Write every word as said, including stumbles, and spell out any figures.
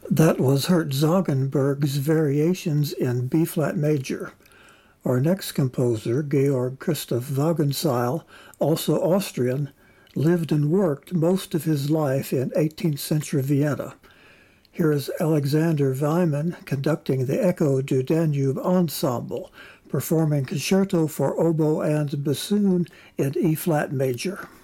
That was Herzogenberg's Variations in B-flat major. Our next composer, Georg Christoph Wagenseil, also Austrian, lived and worked most of his life in eighteenth century Vienna. Here is Alexander Weimann conducting the Echo du Danube Ensemble, performing Concerto for Oboe and Bassoon in E-flat major.